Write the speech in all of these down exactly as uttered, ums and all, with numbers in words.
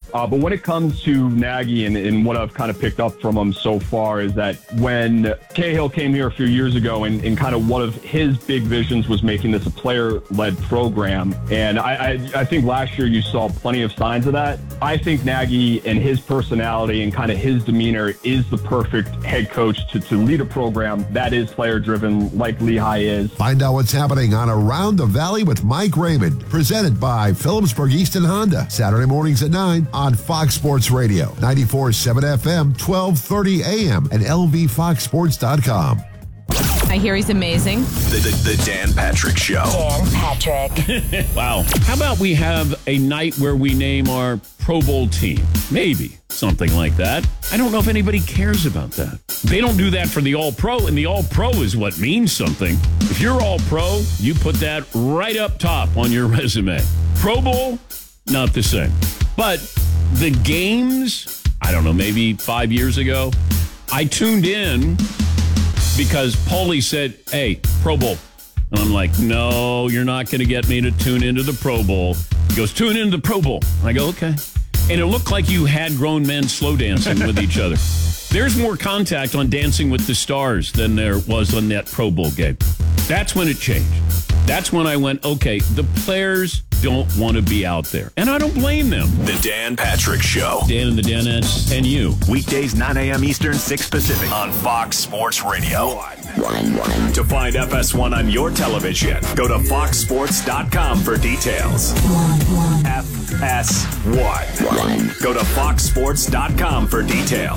Uh, but when it comes to Nagy and, and what I've kind of picked up from him so far is that when Cahill came here a few years ago and, and kind of one of his big visions was making this a player-led program. And I, I, I think last year you saw plenty of signs of that. I think Nagy and his personality and kind of his demeanor is the perfect head coach to, to lead a program that is player-driven like Lehigh is. Find out what's happening on Around the Valley with Mike Raymond, presented by Phillipsburg Easton Honda, Saturday mornings at nine on Fox Sports Radio, ninety-four point seven F M, twelve thirty A M, and L V fox sports dot com. I hear he's amazing. The, the, the Dan Patrick Show. Dan Patrick. Wow. How about we have a night where we name our Pro Bowl team? Maybe. Something like that. I don't know if anybody cares about that. They don't do that for the All-Pro, and the All-Pro is what means something. If you're All-Pro, you put that right up top on your resume. Pro Bowl, not the same. But the games, I don't know, maybe five years ago, I tuned in because Paulie said, hey, Pro Bowl. And I'm like, no, you're not going to get me to tune into the Pro Bowl. He goes, tune into the Pro Bowl. I go, okay. And it looked like you had grown men slow dancing with each other. There's more contact on Dancing with the Stars than there was on that Pro Bowl game. That's when it changed. That's when I went, okay, the players don't want to be out there. And I don't blame them. The Dan Patrick Show. Dan and the Danettes and you. Weekdays, nine a.m. Eastern, six Pacific on Fox Sports Radio. To find F S one on your television, go to fox sports dot com for details. F S one. Go to fox sports dot com for details.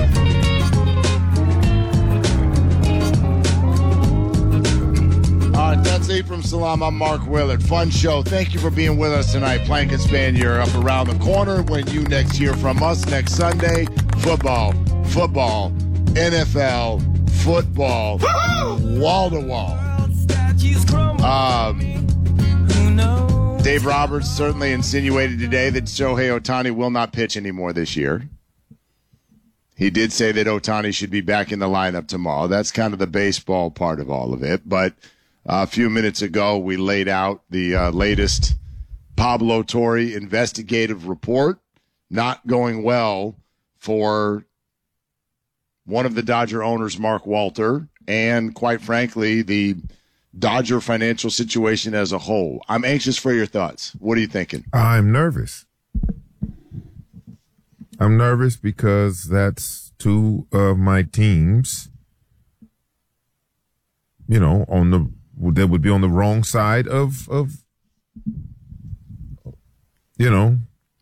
All right, that's it from Salam. I'm Mark Willard. Fun show. Thank you for being with us tonight. Plank and Span, you're up around the corner. When you next hear from us next Sunday, football, football, N F L, football, wall to wall. Um, Dave Roberts certainly insinuated today that Shohei Ohtani will not pitch anymore this year. He did say that Ohtani should be back in the lineup tomorrow. That's kind of the baseball part of all of it. But uh, a few minutes ago, we laid out the uh, latest Pablo Torre investigative report. Not going well for one of the Dodger owners, Mark Walter, and quite frankly, the Dodger financial situation as a whole. I'm anxious for your thoughts. What are you thinking? I'm nervous. I'm nervous because that's two of my teams, you know, on the that would be on the wrong side of of you know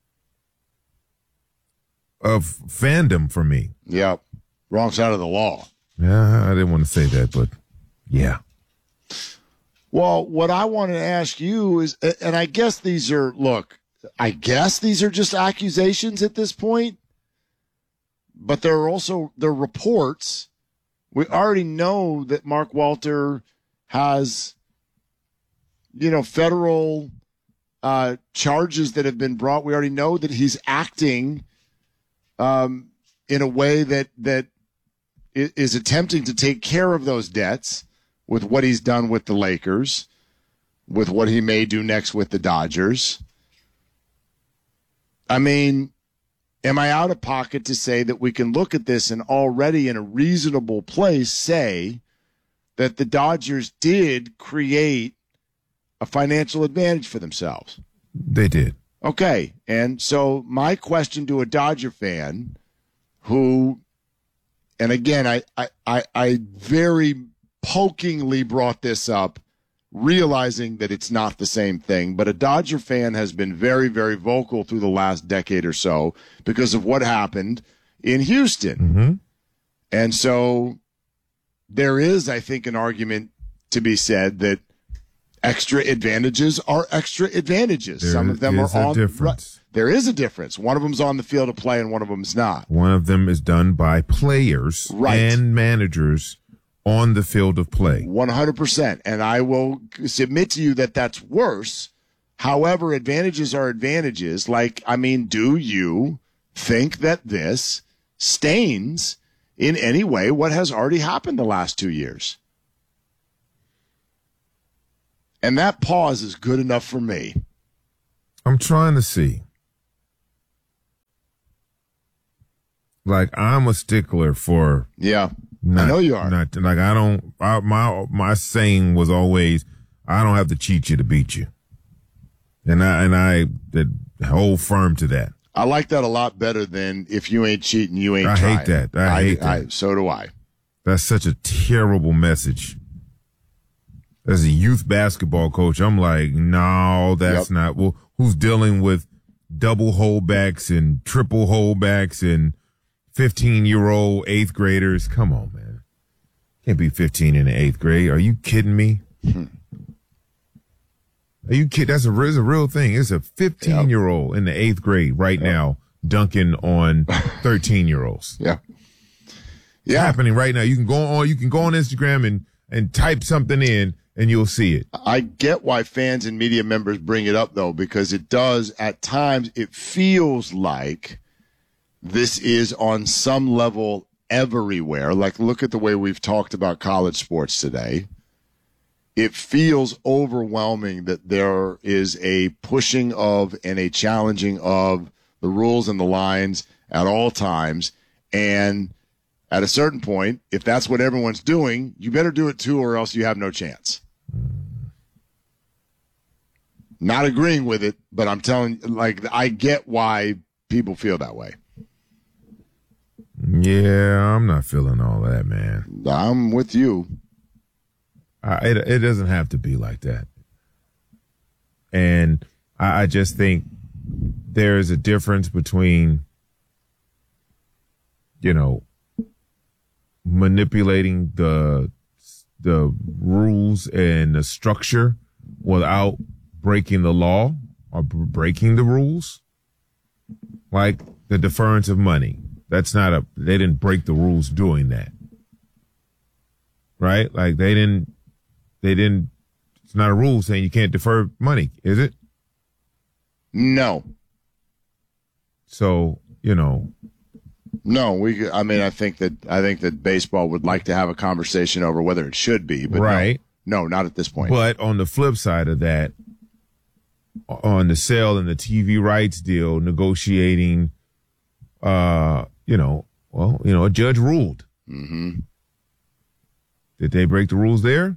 of fandom for me. Yep. Wrong side of the law. Yeah, I didn't want to say that, but yeah. Well, what I want to ask you is, and I guess these are, look, I guess these are just accusations at this point, but there are also, there are reports. We already know that Mark Walter has, you know, federal uh, charges that have been brought. We already know that he's acting um, in a way that, that is attempting to take care of those debts with what he's done with the Lakers, with what he may do next with the Dodgers. I mean, am I out of pocket to say that we can look at this and already in a reasonable place say that the Dodgers did create a financial advantage for themselves? They did. Okay. And so my question to a Dodger fan who, and again, I, I, I, I very pokingly brought this up, realizing that it's not the same thing. But a Dodger fan has been very, very vocal through the last decade or so because of what happened in Houston. Mm-hmm. And so there is, I think, an argument to be said that extra advantages are extra advantages. There Some of them are is a on difference. There is a difference. One of them's on the field of play and one of them is not. One of them is done by players Right. and managers on the field of play. one hundred percent. And I will submit to you that that's worse. However, advantages are advantages. Like, I mean, do you think that this stains in any way what has already happened the last two years? And that pause is good enough for me. I'm trying to see. like I'm a stickler for. Yeah, not, I know you are. Not like I don't. I, my my saying was always, I don't have to cheat you to beat you, and I and I that hold firm to that. I like that a lot better than if you ain't cheating, you ain't. I trying. hate that. I, I hate that. I, so do I. That's such a terrible message. As a youth basketball coach, I'm like, no, that's yep. not. Well, who's dealing with double holdbacks and triple holdbacks and fifteen-year-old eighth graders? Come on, man. Can't be fifteen in the eighth grade. Are you kidding me? Hmm. Are you kidding? That's a, it's a real thing. It's a fifteen-year-old yep. in the eighth grade right yep. now dunking on thirteen-year-olds. Yeah. It's yeah. happening right now. You can go on, you can go on Instagram and, and type something in and you'll see it. I get why fans and media members bring it up, though, because it does, at times, it feels like this is on some level everywhere. Like, look at the way we've talked about college sports today. It feels overwhelming that there is a pushing of and a challenging of the rules and the lines at all times. And at a certain point, if that's what everyone's doing, you better do it too, or else you have no chance. Not agreeing with it, but I'm telling you, like, I get why people feel that way. Yeah, I'm not feeling all that, man. I'm with you. I, it, it doesn't have to be like that. And I, I just think there is a difference between, you know, manipulating the the rules and the structure without breaking the law or breaking the rules. Like the deference of money. That's not a, they didn't break the rules doing that. Right? Like they didn't, they didn't, it's not a rule saying you can't defer money, is it? No. So, you know. No, we, I mean, I think that, I think that baseball would like to have a conversation over whether it should be, but right. no, no, not at this point. But on the flip side of that, on the sale and the T V rights deal, negotiating, uh, you know, well, you know, a judge ruled. Mm-hmm. Did they break the rules there?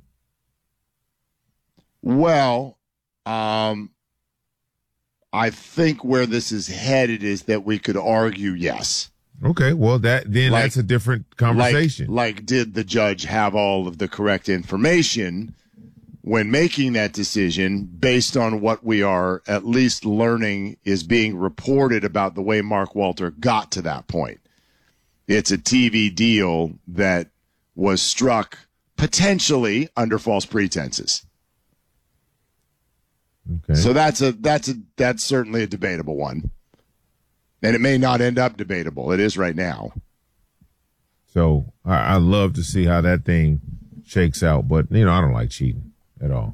Well, um, I think where this is headed is that we could argue yes. Okay, well, that then like, that's a different conversation. Like, like, did the judge have all of the correct information when making that decision based on what we are at least learning is being reported about the way Mark Walter got to that point? It's a T V deal that was struck potentially under false pretenses. Okay. So that's a that's a that's certainly a debatable one. And it may not end up debatable. It is right now. So I, I love to see how that thing shakes out. But, you know, I don't like cheating at all.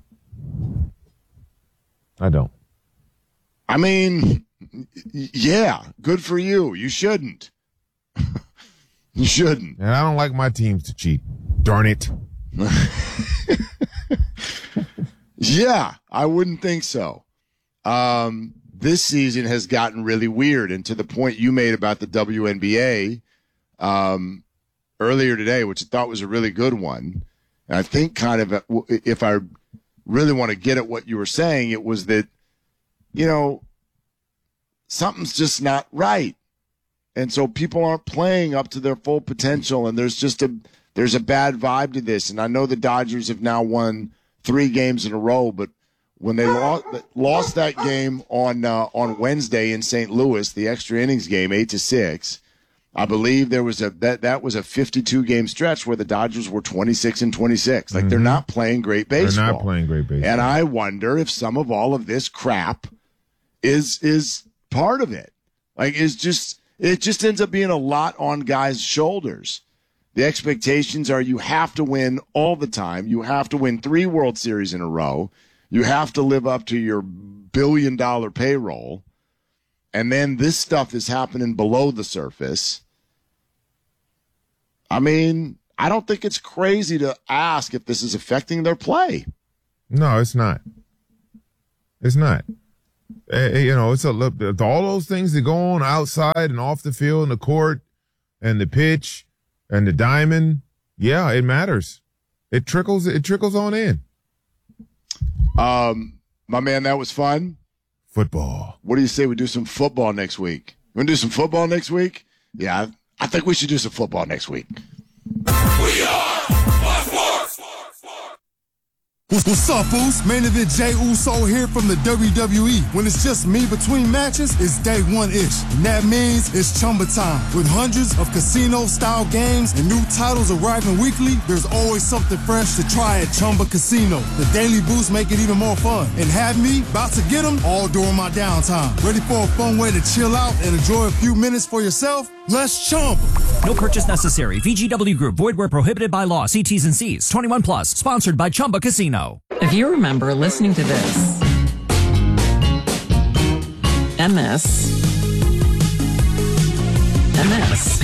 I don't. I mean, yeah, good for you. You shouldn't. You shouldn't. And I don't like my teams to cheat. Darn it. Yeah, I wouldn't think so. Um, this season has gotten really weird, and to the point you made about the W N B A um, earlier today, which I thought was a really good one. And I think kind of, a, if I really want to get at what you were saying, it was that, you know, something's just not right. And so people aren't playing up to their full potential, and there's just a there's a bad vibe to this. And I know the Dodgers have now won three games in a row, but when they lost, lost that game on uh, on Wednesday in Saint Louis, the extra innings game, eight to six, I believe there was a that that was a fifty-two game stretch where the Dodgers were twenty-six and twenty-six. Like mm-hmm. They're not playing great baseball. They're not playing great baseball. And I wonder if some of all of this crap is is part of it. Like is just it just ends up being a lot on guys' shoulders. The expectations are you have to win all the time. You have to win three World Series in a row. You have to live up to your billion dollar payroll. And then this stuff is happening below the surface. I mean, I don't think it's crazy to ask if this is affecting their play. No, it's not. It's not. Uh, you know, it's a all those things that go on outside and off the field and the court. and the pitch and the diamond, yeah, it matters. It trickles. It trickles on in. Um, my man, that was fun. Football. What do you say we do some football next week? You want to do some football next week? Yeah, I, I think we should do some football next week. We are Fox Sports. What's up, Foos? Main event Jey Uso here from the W W E. When it's just me between matches, it's day one-ish. And that means it's Chumba time. With hundreds of casino-style games and new titles arriving weekly, there's always something fresh to try at Chumba Casino. The daily boosts make it even more fun. And have me about to get them all during my downtime. Ready for a fun way to chill out and enjoy a few minutes for yourself? Let's Chumba. No purchase necessary. V G W Group. Void where prohibited by law. See T's and C's. twenty-one plus. Sponsored by Chumba Casino. If you remember listening to this, and this, and this,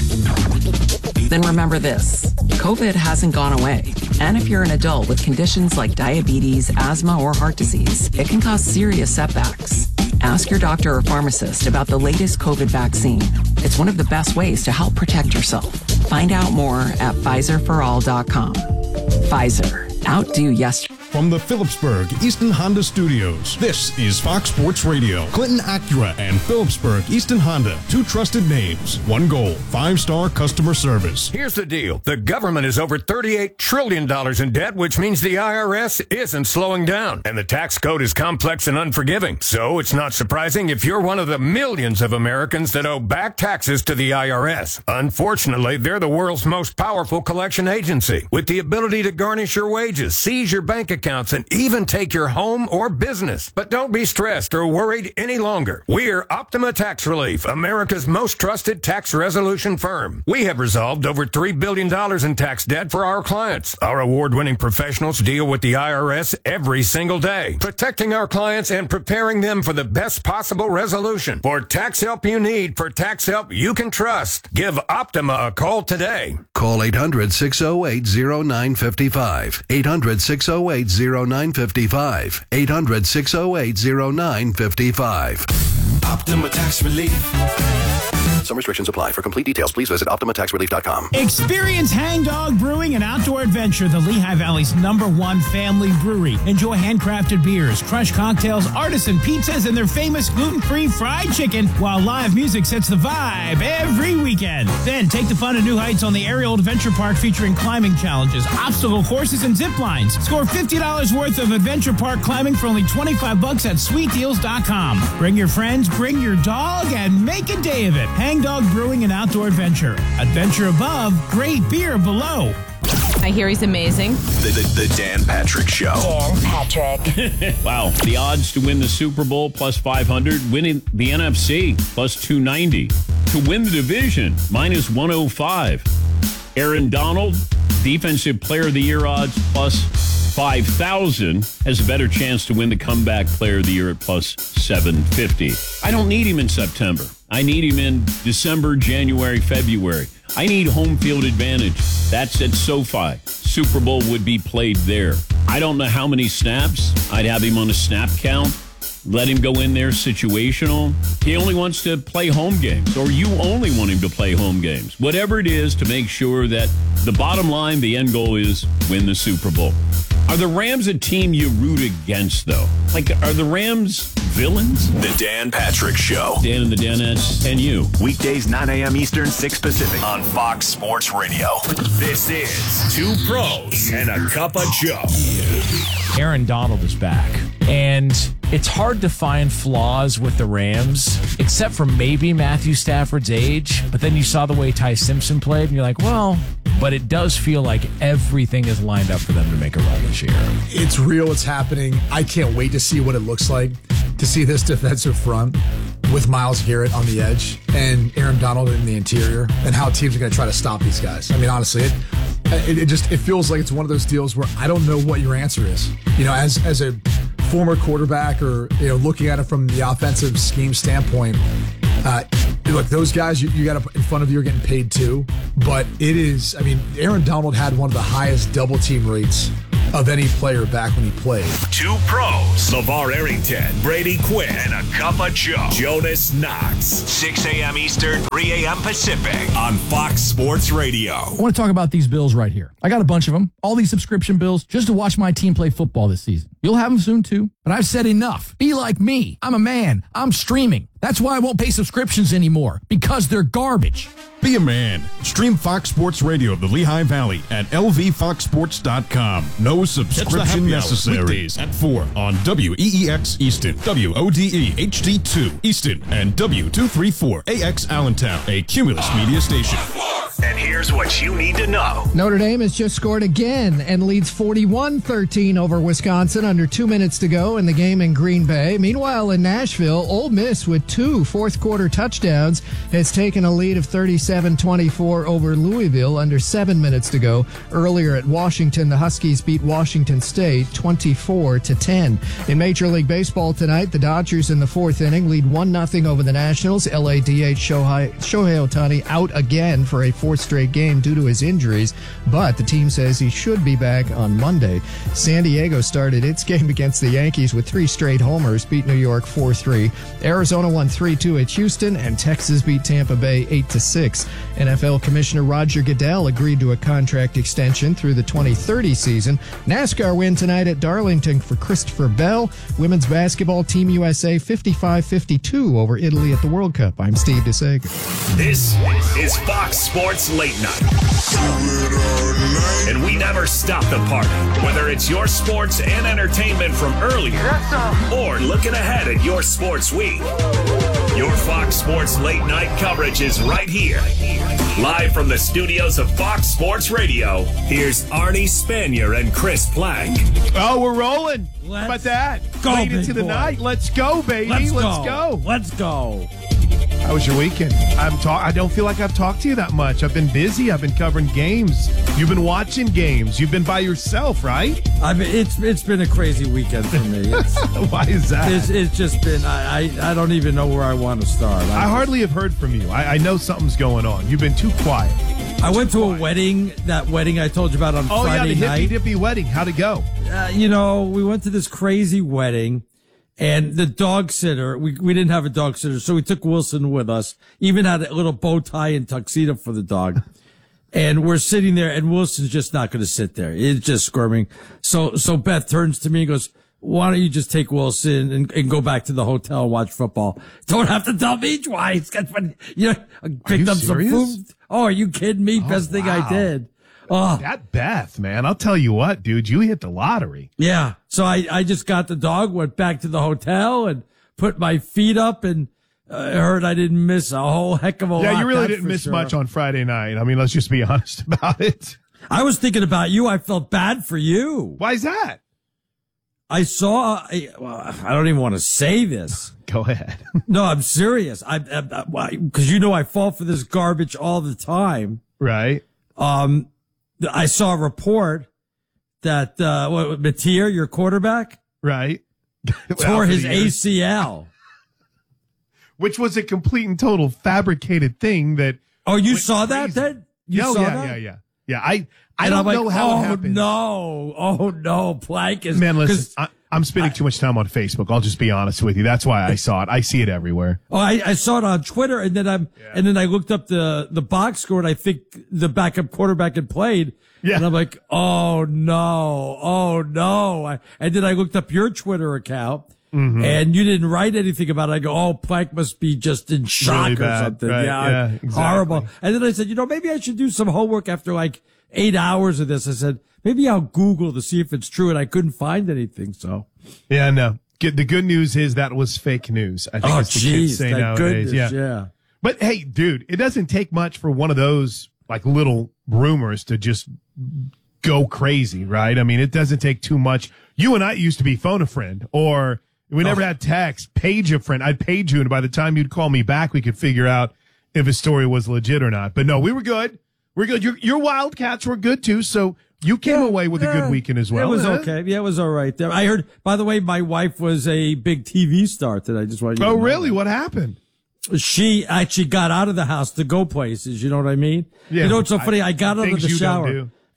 then remember this. COVID hasn't gone away. And if you're an adult with conditions like diabetes, asthma, or heart disease, it can cause serious setbacks. Ask your doctor or pharmacist about the latest COVID vaccine. It's one of the best ways to help protect yourself. Find out more at Pfizer for all dot com. Pfizer. Outdo yesterday. From the Phillipsburg Easton Honda Studios, this is Fox Sports Radio. Clinton Acura and Phillipsburg Easton Honda, two trusted names, one goal, five-star customer service. Here's the deal. The government is over thirty-eight trillion dollars in debt, which means the I R S isn't slowing down. And the tax code is complex and unforgiving. So it's not surprising if you're one of the millions of Americans that owe back taxes to the I R S. Unfortunately, they're the world's most powerful collection agency, with the ability to garnish your wages, seize your bank account, accounts and even take your home or business. But don't be stressed or worried any longer. We're Optima Tax Relief, America's most trusted tax resolution firm. We have resolved over three billion dollars in tax debt for our clients. Our award-winning professionals deal with the I R S every single day, protecting our clients and preparing them for the best possible resolution. For tax help you need, for tax help you can trust, give Optima a call today. Call eight hundred, six oh eight, oh nine five five. eight hundred, six oh eight, oh nine five five. eight hundred, six oh eight, oh nine five five. Optima Tax Relief. Some restrictions apply. For complete details, please visit optima tax relief dot com. Experience Hang Dog Brewing and Outdoor Adventure, the Lehigh Valley's number one family brewery. Enjoy handcrafted beers, crushed cocktails, artisan pizzas, and their famous gluten-free fried chicken, while live music sets the vibe every weekend. Then take the fun to new heights on the Aerial Adventure Park, featuring climbing challenges, obstacle courses, and zip lines. Score fifty dollars worth of Adventure Park climbing for only twenty-five bucks at sweet deals dot com. Bring your friends, bring your dog, and make a day of it. Hang Dog Brewing and Outdoor Adventure. Adventure above, great beer below. I hear he's amazing. The, the, the Dan Patrick Show. Dan Patrick. Wow. The odds to win the Super Bowl, plus five hundred. Winning the N F C, plus two ninety. To win the division, minus one oh five. Aaron Donald, Defensive Player of the Year odds, plus five thousand, has a better chance to win the Comeback Player of the Year at plus seven fifty. I don't need him in September. I need him in December, January, February. I need home field advantage. That's at SoFi. Super Bowl would be played there. I don't know how many snaps. I'd have him on a snap count. Let him go in there situational. He only wants to play home games, or you only want him to play home games. Whatever it is to make sure that the bottom line, the end goal is win the Super Bowl. Are the Rams a team you root against, though? Like, are the Rams villains? The Dan Patrick Show. Dan and the Danettes and you. Weekdays, nine a.m. Eastern, six Pacific on Fox Sports Radio. This is Two Pros and a Cup of Joe. Aaron Donald is back. And it's hard to find flaws with the Rams, except for maybe Matthew Stafford's age. But then you saw the way Ty Simpson played, and you're like, well, but it does feel like everything is lined up for them to make a run this year. It's real. It's happening. I can't wait to see what it looks like to see this defensive front with Myles Garrett on the edge and Aaron Donald in the interior, and how teams are going to try to stop these guys. I mean, honestly, it, it, it just it feels like it's one of those deals where I don't know what your answer is. You know, as as a former quarterback, or you know, looking at it from the offensive scheme standpoint, uh, look, those guys you, you got in front of you are getting paid too. But it is, I mean, Aaron Donald had one of the highest double team rates of any player back when he played. Two pros, LeVar Arrington, Brady Quinn, and a cup of Joe, Jonas Knox. six a.m. Eastern, three a.m. Pacific on Fox Sports Radio. I want to talk about these bills right here. I got a bunch of them, all these subscription bills, just to watch my team play football this season. You'll have them soon, too. But I've said enough. Be like me. I'm a man. I'm streaming. That's why I won't pay subscriptions anymore, because they're garbage. Be a man. Stream Fox Sports Radio of the Lehigh Valley at L V fox sports dot com. No subscription necessary. Weekdays at four on W E E X Easton, W O D E H D two Easton, and W two thirty-four A X Allentown, a Cumulus media station. And here's what you need to know. Notre Dame has just scored again and leads forty-one thirteen over Wisconsin under two minutes to go in the game in Green Bay. Meanwhile, in Nashville, Ole Miss with two fourth-quarter touchdowns has taken a lead of thirty-seven twenty-four over Louisville under seven minutes to go. Earlier at Washington, the Huskies beat Washington State twenty-four to ten. In Major League Baseball tonight, the Dodgers in the fourth inning lead one nothing over the Nationals. L A D H Shohei, Shohei Ohtani out again for a fourth straight game due to his injuries, but the team says he should be back on Monday. San Diego started its game against the Yankees with three straight homers, beat New York four three. Arizona won three two at Houston, and Texas beat Tampa Bay eight to six. N F L Commissioner Roger Goodell agreed to a contract extension through the twenty thirty season. NASCAR win tonight at Darlington for Christopher Bell. Women's basketball, Team U S A fifty-five fifty-two over Italy at the World Cup. I'm Steve DeSager. This is Fox Sports Late Night. And we never stop the party, whether it's your sports and entertainment from earlier or looking ahead at your sports week. Your Fox Sports Late Night coverage is right here. Live from the studios of Fox Sports Radio, here's Arnie Spanier and Chris Plank. Oh, we're rolling. Let's How about that? go, Late big into the boy. night. Let's go, baby. Let's Let's go. go. Let's go. How was your weekend? I'm ta- I don't feel like I've talked to you that much. I've been busy. I've been covering games. You've been watching games. You've been by yourself, right? I mean, it's it's been a crazy weekend for me. It's, Why is that? It's, it's just been. I, I I don't even know where I want to start. I I, hardly have heard from you. I, I know something's going on. You've been too quiet. I went to a wedding. That wedding I told you about on Oh, Friday yeah, the night. hippy dippy wedding. How'd it go? Uh, you know, we went to this crazy wedding, and the dog sitter, we, we didn't have a dog sitter, so we took Wilson with us, even had a little bow tie and tuxedo for the dog. And we're sitting there, and Wilson's just not going to sit there. He's just squirming. So, so Beth turns to me and goes, why don't you just take Wilson and, and go back to the hotel and watch football? Don't have to tell me twice. That's when, you know, I picked you up serious? some food. Oh, are you kidding me? Oh, Best thing wow. I did. Oh, That Beth, man. I'll tell you what, dude. You hit the lottery. yeah. So I, I just got the dog, went back to the hotel and put my feet up, and I heard I didn't miss a whole heck of a lot. Yeah, you really that's didn't for miss sure. much on Friday night. I mean, let's just be honest about it. I was thinking about you. I felt bad for you. Why is that? I saw, I, well, I don't even want to say this. Go ahead. No, I'm serious. I, I, because you know, I fall for this garbage all the time. Right. Um, I saw a report that, uh, what, Mateer, your quarterback, Right. tore Out for his the year. A C L. Which was a complete and total fabricated thing that. Oh, you went saw that crazy. then? You oh, saw yeah, that? yeah, yeah. Yeah, I, I And don't I'm like, know how oh, it happened. no. Oh, no. Plank is. Man, listen, 'cause- I, I'm spending too much time on Facebook. I'll just be honest with you. That's why I saw it. I see it everywhere. Oh, I, I saw it on Twitter, and then I'm, and then I looked up the, the box score, and I think the backup quarterback had played. Yeah. And I'm like, oh no, oh no. I, and then I looked up your Twitter account, Mhm. and you didn't write anything about it. I go, oh, Plank must be just in shock Really or bad, something. right, Yeah, yeah, exactly. horrible. And then I said, you know, maybe I should do some homework after like eight hours of this. I said, maybe I'll Google to see if it's true, and I couldn't find anything. So. Yeah, no. Good- The good news is that was fake news. I think Oh, it's the kids jeez, say thank nowadays. goodness, yeah. yeah. But hey, dude, it doesn't take much for one of those like little rumors to just go crazy, right? I mean, it doesn't take too much. You and I used to be phone a friend, or we never Oh. had text, page a friend. I'd page you, and by the time you'd call me back, we could figure out if a story was legit or not. But no, we were good. We're good. Your, your Wildcats were good too, so you came away with a good Yeah, weekend as well. It was huh? okay. Yeah, it was all right. There, I heard. By the way, my wife was a big T V star today. I just want you. Oh, to know really? that. What happened? She actually got out of the house to go places. You know what I mean? Yeah, You know what's so I- funny? I, got out of things the you don't shower, do.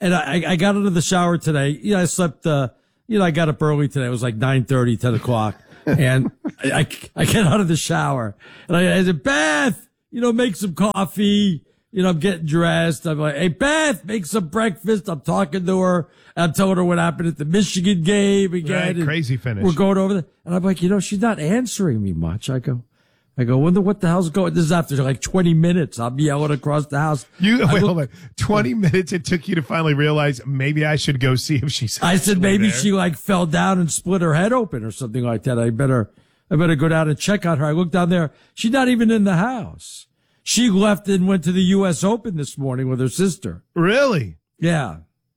And I, I got out of the shower today. You know, I slept, uh, you know, I got up early today. It was like nine thirty, ten o'clock. And I, I, I get out of the shower and I, I said, Beth, you know, make some coffee. You know, I'm getting dressed. I'm like, hey, Beth, make some breakfast. I'm talking to her. I'm telling her what happened at the Michigan game again. Right, crazy finish. We're going over there. And I'm like, you know, she's not answering me much. I go, I go, wonder what the hell's going. This is after like twenty minutes. I'm yelling across the house. You I wait, look- hold on. twenty minutes it took you to finally realize maybe I should go see if she's. I said actually maybe there. she like fell down and split her head open or something like that. I better, I better go down and check on her. I looked down there. She's not even in the house. She left and went to the U S Open this morning with her sister. Really? Yeah.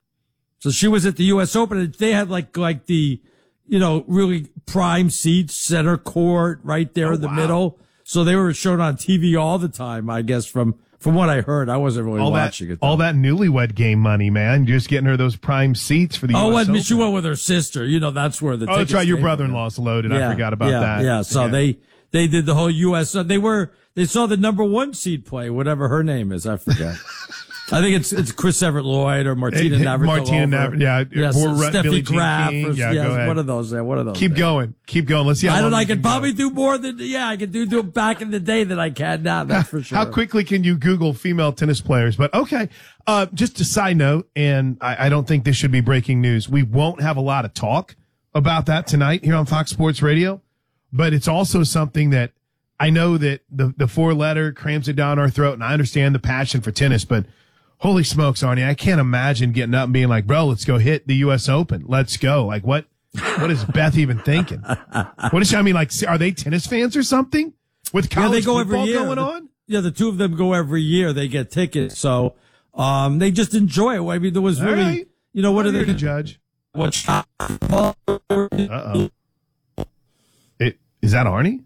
So she was at the U S Open and they had like, like the, you know, really prime seats, center court right there Oh, in the wow. middle. So they were shown on T V all the time, I guess, from, from what I heard. I wasn't really all watching that, it. though. all that newlywed game money, man. You're just getting her those prime seats for the Oh, U S and she Open. went with her sister. You know, that's where the Oh, that's tickets right. Your came from. brother-in-law's loaded. Yeah, I forgot about yeah, that. Yeah. So Yeah. they, they did the whole U S. They were, they saw the number one seed play, whatever her name is. I forget. I think it's, it's Chris Everett Lloyd or Martina Hey, Navratilova. Martina Nav- yeah, yeah, or so Re- Steffi Billie Jean Graf. King. Or, Yeah, yeah, go ahead. one of those. Yeah, one of those. Keep there. going. Keep going. Let's see how I don't know. long I you could can go. probably do more than, yeah, I could do, do it back in the day than I can now. That's for sure. How quickly can you Google female tennis players? But okay, uh, just a side note, and I, I don't think this should be breaking news. We won't have a lot of talk about that tonight here on Fox Sports Radio, but it's also something that I know that the, the four letter crams it down our throat, and I understand the passion for tennis, but holy smokes, Arnie, I can't imagine getting up and being like, bro, let's go hit the U S Open. Let's go. Like, what, what is Beth even thinking? What is she, I mean, like, are they tennis fans or something? With Yeah, college they go football every year. going The- on? Yeah, the two of them go every year. They get tickets. So, um, they just enjoy it. I mean, there was All really, right. you know, what I'm are here they to judge? What? Uh-oh. It, is that Arnie?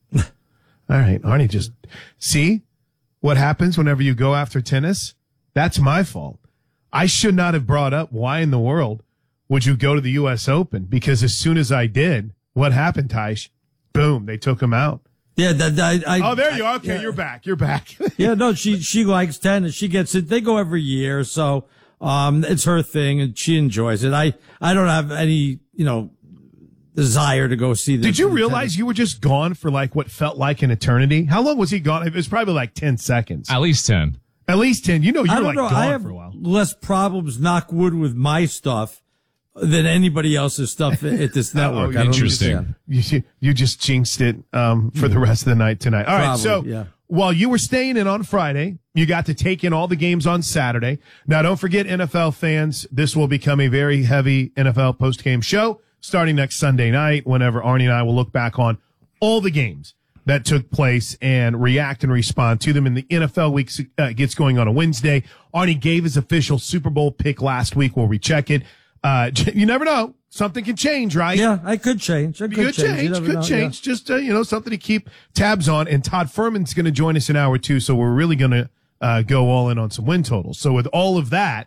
All right. Arnie just, see what happens whenever you go after tennis? That's my fault. I should not have brought up why in the world would you go to the U S Open? Because as soon as I did, what happened, Tysh? Boom, they took him out. Yeah, that, I, I, Oh, there you are. Okay, yeah. you're back. You're back. yeah, no, she, she likes tennis. She gets it. They go every year. So, um, it's her thing and she enjoys it. I, I don't have any, you know, desire to go see this. Did you realize you were just gone for like what felt like an eternity? How long was he gone? It was probably like ten seconds. At least ten. At least ten. You know, you I were don't like know. I gone have for a while. less problems, knock wood, with my stuff than anybody else's stuff at this network. Oh, I don't interesting. understand. You, you just jinxed it um, for the rest of the night tonight. All right, Probably, so yeah. while you were staying in on Friday, you got to take in all the games on Saturday. Now, don't forget, N F L fans, this will become a very heavy N F L post-game show starting next Sunday night, whenever Arnie and I will look back on all the games that took place and react and respond to them. And the N F L week uh, gets going on a Wednesday. Arnie gave his official Super Bowl pick last week. We'll recheck it. Uh, you never know. Something can change, right? Yeah, I could change. I could, Could change. You change, never could know, change. Just, uh, you know, something to keep tabs on. And Todd Furman's going to join us in hour two. So we're really going to uh, go all in on some win totals. So with all of that,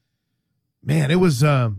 man, it was, um,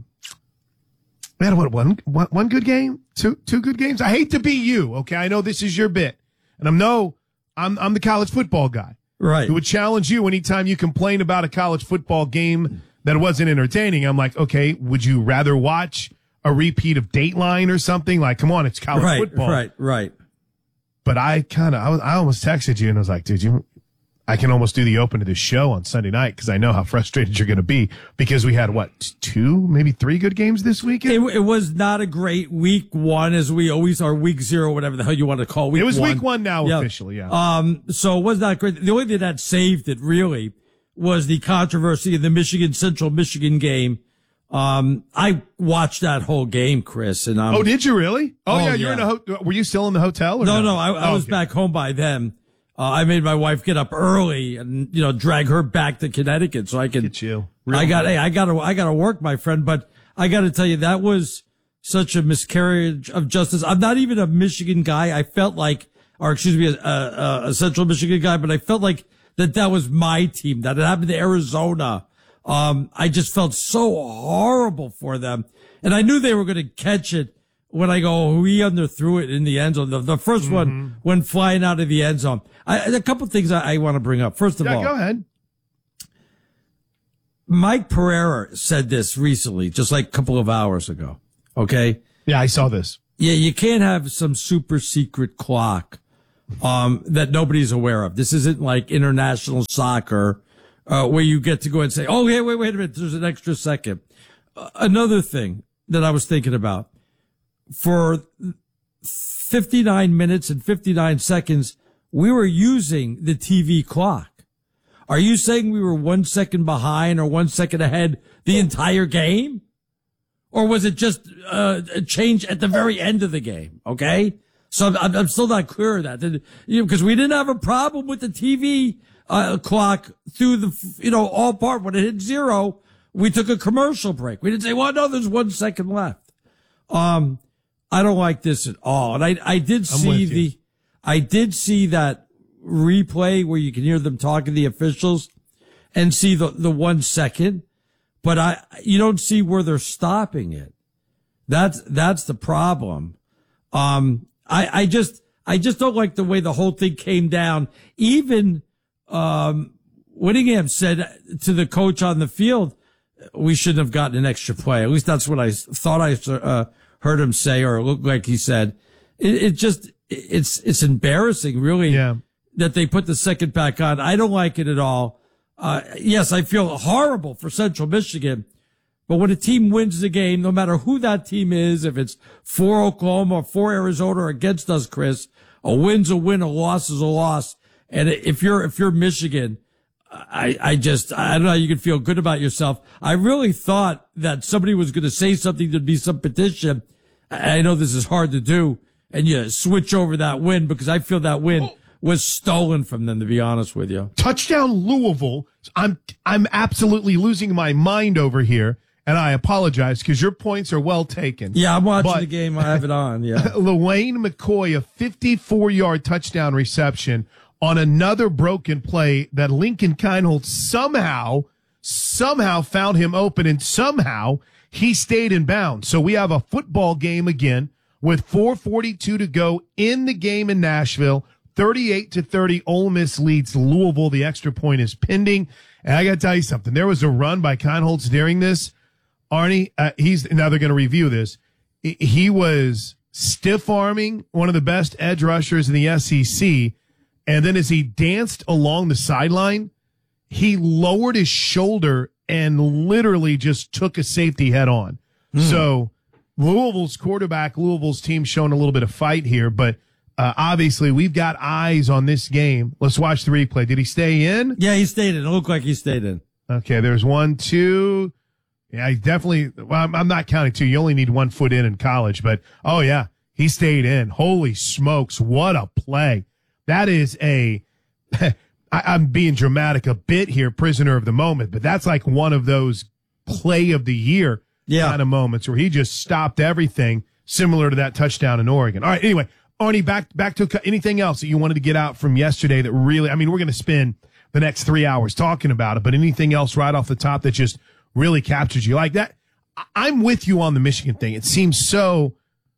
man, what, one, one, one good game? Two, two good games? I hate to be you. Okay. I know this is your bit. And I'm no, I'm, I'm the college football guy. Right. Who would challenge you anytime you complain about a college football game that wasn't entertaining. I'm like, okay, would you rather watch a repeat of Dateline or something? Like, come on, it's college Right, football. right, right. But I kind of, I, was- I almost texted you and I was like, dude, you, I can almost do the open to this show on Sunday night because I know how frustrated you're going to be because we had what, t- two, maybe three good games this weekend? It, it was not a great week one, as we always are, week zero, whatever the hell you want to call week It was one. week one now Yeah. officially, yeah. Um, so it was not great. The only thing that saved it really was the controversy of the Michigan Central Michigan game. Um, I watched that whole game, Chris, and um, oh, did you really? Oh, oh, yeah, you're yeah. in a ho- were you still in the hotel? Or no, no, no, I, I Oh, was okay. back home by then. Uh, I made my wife get up early and, you know, drag her back to Connecticut so I could, Get you. I got, hey, I gotta, I gotta work, my friend, but I gotta tell you, that was such a miscarriage of justice. I'm not even a Michigan guy. I felt like, or excuse me, a, a, a Central Michigan guy, but I felt like that that was my team, that it happened to Arizona. Um, I just felt so horrible for them. And I knew they were going to catch it when I go, oh, he underthrew it in the end zone. The, the first Mm-hmm. one went flying out of the end zone. I, a couple things I, I want to bring up. First of Yeah, all, go ahead. Mike Pereira said this recently, just like a couple of hours ago. Okay. Yeah, I saw this. Yeah, you can't have some super secret clock um, that nobody's aware of. This isn't like international soccer uh, where you get to go and say, oh, hey, wait, wait a minute, there's an extra second. Uh, another thing that I was thinking about, for fifty-nine minutes and fifty-nine seconds, we were using the T V clock. Are you saying we were one second behind or one second ahead the entire game? Or was it just uh, a change at the very end of the game? Okay. So I'm, I'm still not clear of that. Because you know, we didn't have a problem with the T V uh, clock through the, you know, all part. When it hit zero, we took a commercial break. We didn't say, well, no, there's one second left. Um, I don't like this at all. And I, I did see the, I did see that replay where you can hear them talking to the officials and see the, the one second. But I, you don't see where they're stopping it. That's, that's the problem. Um, I, I just, I just don't like the way the whole thing came down. Even, um, Whittingham said to the coach on the field, we shouldn't have gotten an extra play. At least that's what I thought I, uh, heard him say, or it looked like he said. It, it just, it's, it's embarrassing, really, yeah. that they put the second back on. I don't like it at all. Uh, yes, I feel horrible for Central Michigan, but when a team wins the game, no matter who that team is, if it's for Oklahoma or for Arizona or against us, Chris, a win's a win, a loss is a loss. And if you're, if you're Michigan, I, I just, I don't know how you can feel good about yourself. I really thought that somebody was going to say something, there'd be some petition. I know this is hard to do, and you switch over that win, because I feel that win was stolen from them, to be honest with you. Touchdown Louisville. I'm I'm absolutely losing my mind over here, and I apologize because your points are well taken. Yeah, I'm watching but, the game. I have it on. Yeah, LaWayne McCoy, a fifty-four-yard touchdown reception on another broken play that Lincoln Kienholz somehow, somehow found him open, and somehow he stayed in bounds. So we have a football game again with four forty-two to go in the game in Nashville. thirty-eight to thirty, Ole Miss leads Louisville. The extra point is pending. And I got to tell you something. There was a run by Kienholz during this. Arnie, uh, he's now they're going to review this. He was stiff arming one of the best edge rushers in the S E C. And then as he danced along the sideline, he lowered his shoulder and literally just took a safety head on. Mm. So Louisville's quarterback, Louisville's team showing a little bit of fight here, but Uh, obviously, we've got eyes on this game. Let's watch the replay. Did he stay in? Yeah, he stayed in. It looked like he stayed in. Okay, there's one, two. Yeah, he definitely. Well, I'm, I'm not counting two. You only need one foot in in college. But, oh, yeah, he stayed in. Holy smokes, what a play. That is a, I, I'm being dramatic a bit here, prisoner of the moment, but that's like one of those play of the year yeah. kind of moments where he just stopped everything, similar to that touchdown in Oregon. All right, anyway. Arnie, back back to anything else that you wanted to get out from yesterday that really, I mean, we're going to spend the next three hours talking about it, but anything else right off the top that just really captures you like that? I'm with you on the Michigan thing. It seems so,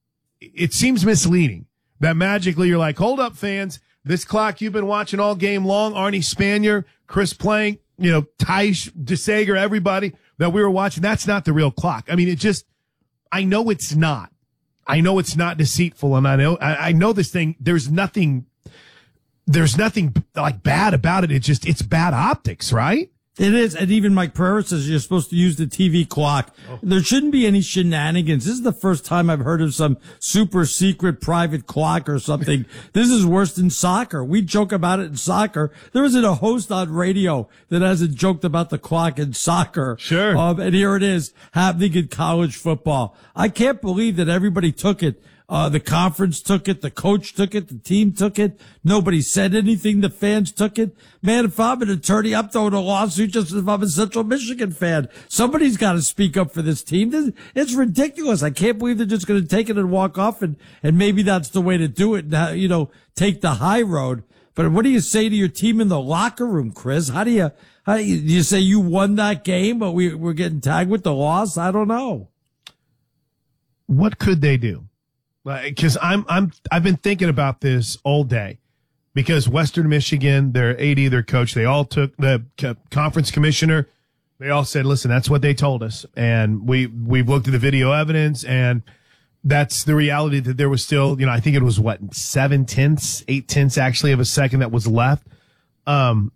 it seems misleading that magically you're like, hold up, fans. This clock you've been watching all game long, Arnie Spanier, Chris Plank, you know, Tysh, DeSager, everybody that we were watching, that's not the real clock. I mean, it just, I know it's not. I know it's not deceitful, and I know I, I know this thing. There's nothing, there's nothing like bad about it. It's just it's bad optics, right? It is, and even Mike Pereira says you're supposed to use the T V clock. Oh. There shouldn't be any shenanigans. This is the first time I've heard of some super secret private clock or something. This is worse than soccer. We joke about it in soccer. There isn't a host on radio that hasn't joked about the clock in soccer. Sure. Um, and here it is happening in college football. I can't believe that everybody took it. Uh, the conference took it. The coach took it. The team took it. Nobody said anything. The fans took it. Man, if I'm an attorney, I'm throwing a lawsuit just as if I'm a Central Michigan fan. Somebody's got to speak up for this team. This, it's ridiculous. I can't believe they're just going to take it and walk off, and, and maybe that's the way to do it. And, you know, take the high road. But what do you say to your team in the locker room, Chris? How do you, how do you, do you say you won that game, but we, we're getting tagged with the loss? I don't know. What could they do? Because I'm I'm I've been thinking about this all day, because Western Michigan, their A D, their coach, they all took the conference commissioner. They all said, listen, that's what they told us. And we, we've looked at the video evidence, and that's the reality that there was still, you know, I think it was what, seven tenths, eight tenths actually of a second that was left. Um,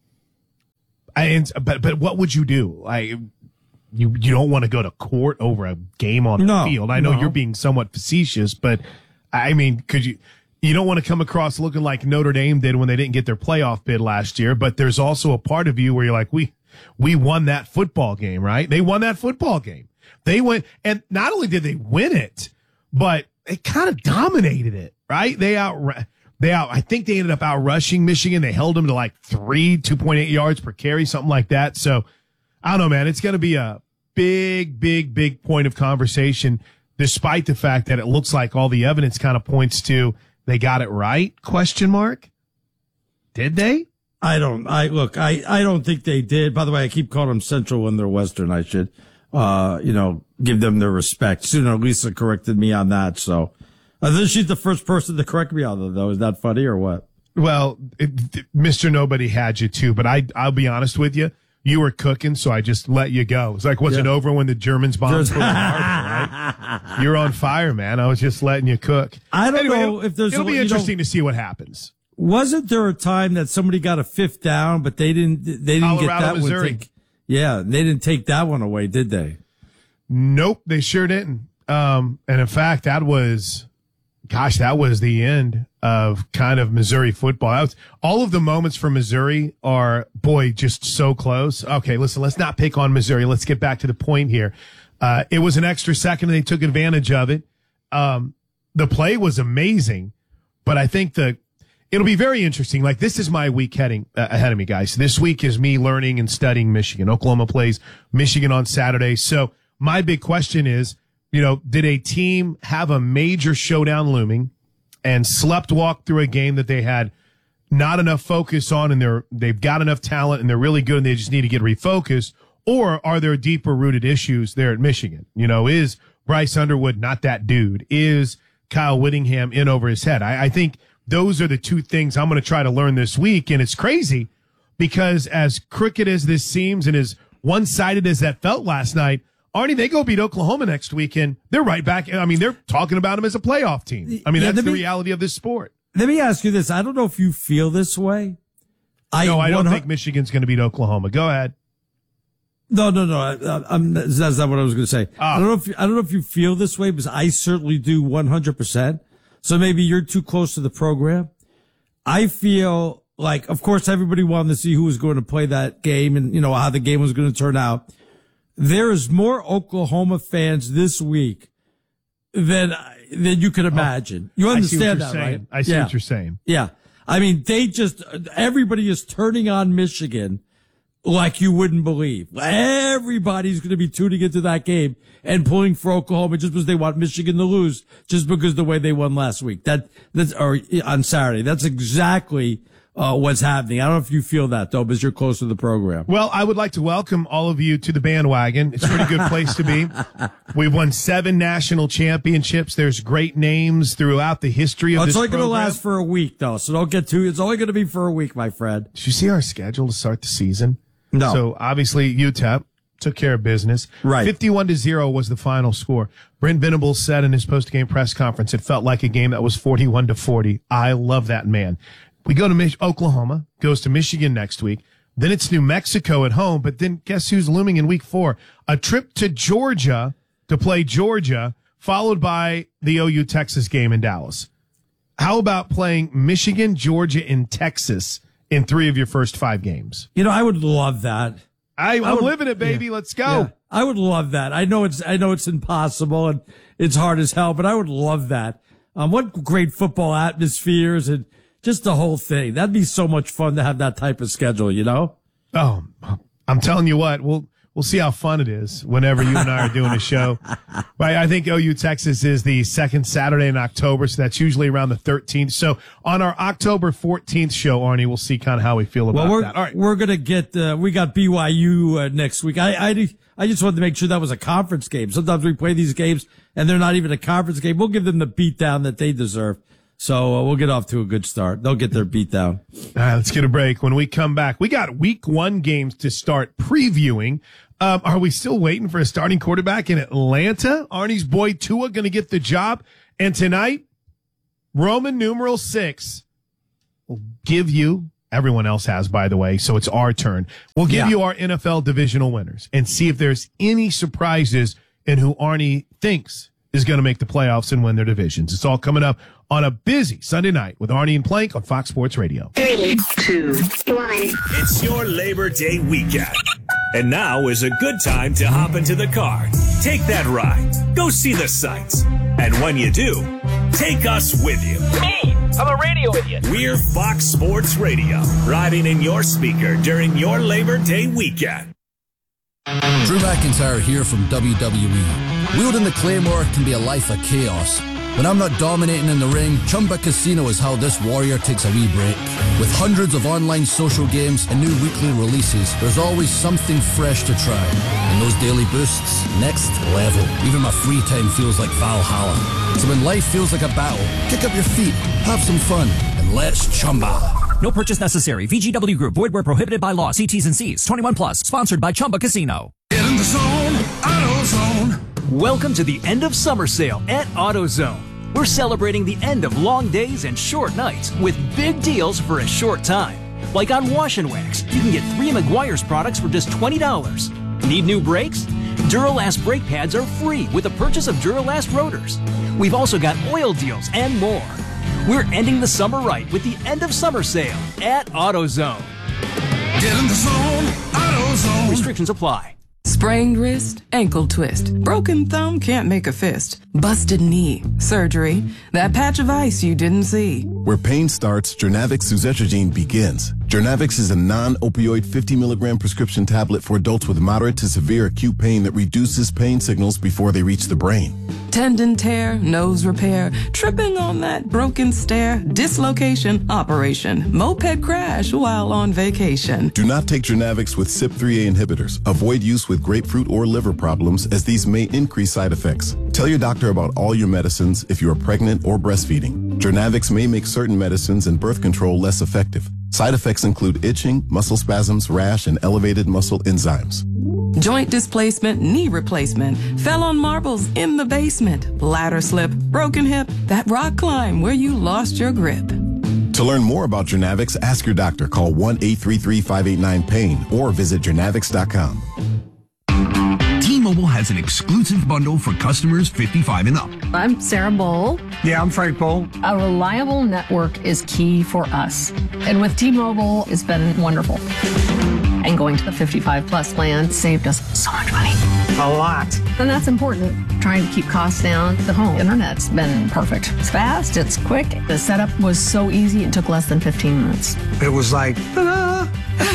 I, and, but, but what would you do? I, you, you don't want to go to court over a game on no, the field. I know no. you're being somewhat facetious, but I mean, could you, you don't want to come across looking like Notre Dame did when they didn't get their playoff bid last year, but there's also a part of you where you're like, we, we won that football game, right? They won that football game. They went, and not only did they win it, but they kind of dominated it, right? They out, they out, I think they ended up out rushing Michigan. They held them to like three, two point eight yards per carry, something like that. So I don't know, man. It's going to be a big, big, big point of conversation, despite the fact that it looks like all the evidence kind of points to they got it right? Question mark. Did they? I don't, I look, I, I don't think they did. By the way, I keep calling them Central when they're Western. I should, uh, you know, give them their respect. Sooner, Lisa corrected me on that. So I think she's the first person to correct me on that, though. Is that funny or what? Well, it, Mister Nobody had you too, but I, I'll be honest with you. You were cooking, so I just let you go. It's like, was yeah. it over when the Germans bombed Pearl Harbor, right? You're on fire, man. I was just letting you cook. I don't anyway, know if there's it'll a, be interesting know, to see what happens. Wasn't there a time that somebody got a fifth down, but they didn't, they didn't Colorado, get that Missouri. one? Take, yeah, they didn't take that one away, did they? Nope, they sure didn't. Um, and in fact, that was, gosh, that was the end of kind of Missouri football. That was, all of the moments for Missouri are, boy, just so close. Okay, listen, let's not pick on Missouri. Let's get back to the point here. Uh, it was an extra second and they took advantage of it. Um, the play was amazing, but I think the, it'll be very interesting. Like, this is my week heading uh, ahead of me, guys. This week is me learning and studying Michigan. Oklahoma plays Michigan on Saturday. So my big question is, you know, did a team have a major showdown looming and slept walk through a game that they had not enough focus on, and they're, they've got enough talent and they're really good and they just need to get refocused? Or are there deeper rooted issues there at Michigan? You know, is Bryce Underwood not that dude? Is Kyle Whittingham in over his head? I, I think those are the two things I'm going to try to learn this week. And it's crazy because as crooked as this seems and as one-sided as that felt last night, Arnie, they go beat Oklahoma next weekend. They're right back. I mean, they're talking about them as a playoff team. I mean, yeah, that's the me, reality of this sport. Let me ask you this. I don't know if you feel this way. I no, I don't think Michigan's going to beat Oklahoma. Go ahead. No, no, no. I, I'm, that's not what I was going to say. Oh. I don't know if you, I don't know if you feel this way, because I certainly do one hundred percent. So maybe you're too close to the program. I feel like, of course, everybody wanted to see who was going to play that game and, you know, how the game was going to turn out. There is more Oklahoma fans this week than, than you could imagine. Oh, you understand that, saying. right? I see yeah. what you're saying. Yeah. I mean, they just, everybody is turning on Michigan like you wouldn't believe. Everybody's going to be tuning into that game and pulling for Oklahoma just because they want Michigan to lose, just because the way they won last week. That, that's, or on Saturday. That's exactly uh, what's happening. I don't know if you feel that, though, because you're close to the program. Well, I would like to welcome all of you to the bandwagon. It's a pretty good place to be. We've won seven national championships. There's great names throughout the history of oh, this program. It's only going to last for a week, though, so don't get too, it's only going to be for a week, my friend. Did you see our schedule to start the season? No. So obviously U T E P took care of business. Right. fifty-one to zero was the final score. Brent Venables said in his post-game press conference, it felt like a game that was forty-one to forty. I love that man. We go to Mich- Oklahoma, goes to Michigan next week. Then it's New Mexico at home. But then guess who's looming in week four? A trip to Georgia to play Georgia, followed by the O U Texas game in Dallas. How about playing Michigan, Georgia, and Texas in three of your first five games? You know, I would love that. I, I'm I would, living it, baby. Yeah, Let's go. Yeah, I would love that. I know it's, I know it's impossible and it's hard as hell, but I would love that. Um, what great football atmospheres and just the whole thing. That'd be so much fun to have that type of schedule, you know? Oh, I'm telling you what, we'll, we'll see how fun it is whenever you and I are doing a show. Right, I think O U Texas is the second Saturday in October, so that's usually around the thirteenth. So on our October fourteenth show, Arnie, we'll see kind of how we feel about well, we're, that. All right. We're going to get, uh, we got B Y U uh, next week. I, I, I just wanted to make sure that was a conference game. Sometimes we play these games and they're not even a conference game. We'll give them the beatdown that they deserve. So uh, we'll get off to a good start. They'll get their beat down. All right, let's get a break. When we come back, we got week one games to start previewing. Um, are we still waiting for a starting quarterback in Atlanta? Arnie's boy Tua going to get the job. And tonight, Roman numeral six will give you, everyone else has, by the way, so it's our turn. We'll give Yeah. you our N F L divisional winners and see if there's any surprises in who Arnie thinks is going to make the playoffs and win their divisions. It's all coming up on a busy Sunday night with Arnie and Plank on Fox Sports Radio. Three, two, one. It's your Labor Day weekend. And now is a good time to hop into the car. Take that ride. Go see the sights. And when you do, take us with you. Me! I'm a radio idiot. We're Fox Sports Radio, riding in your speaker during your Labor Day weekend. Drew McIntyre here from W W E. Wielding the Claymore can be a life of chaos. When I'm not dominating in the ring, Chumba Casino is how this warrior takes a wee break. With hundreds of online social games and new weekly releases, there's always something fresh to try. And those daily boosts, next level. Even my free time feels like Valhalla. So when life feels like a battle, kick up your feet, have some fun, and let's Chumba. No purchase necessary. V G W Group. Void where prohibited by law. See T's and C's. twenty-one plus. Sponsored by Chumba Casino. Get in the zone, AutoZone. Welcome to the end of summer sale at AutoZone. We're celebrating the end of long days and short nights with big deals for a short time. Like on Wash and Wax, you can get three Meguiar's products for just twenty dollars. Need new brakes? Duralast brake pads are free with the purchase of Duralast rotors. We've also got oil deals and more. We're ending the summer right with the end of summer sale at AutoZone. Get in the zone, AutoZone. Restrictions apply. Sprained wrist, ankle twist, broken thumb, can't make a fist, busted knee, surgery, that patch of ice you didn't see. Where pain starts, Jernavix suzetrigine begins. Jernavix is a non-opioid fifty milligram prescription tablet for adults with moderate to severe acute pain that reduces pain signals before they reach the brain. Tendon tear, nose repair, tripping on that broken stair, dislocation, operation, moped crash while on vacation. Do not take Jernavix with C Y P three A inhibitors. Avoid use with grapefruit or liver problems, as these may increase side effects. Tell your doctor about all your medicines if you are pregnant or breastfeeding. Jernavix may make certain medicines and birth control less effective. Side effects include itching, muscle spasms, rash, and elevated muscle enzymes. Joint displacement, knee replacement, fell on marbles in the basement, ladder slip, broken hip, that rock climb where you lost your grip. To learn more about Jernavix, ask your doctor. Call one eight three three, five eight nine, pain or visit jernavix dot com. T-Mobile has an exclusive bundle for customers fifty-five and up. I'm Sarah Bowl. Yeah, I'm Frank Bowl. A reliable network is key for us. And with T-Mobile, it's been wonderful. And going to the fifty-five plus plan saved us so much money. A lot. And that's important. Trying to keep costs down. The home internet's been perfect. It's fast, it's quick. The setup was so easy, it took less than fifteen minutes. It was like, ta-da!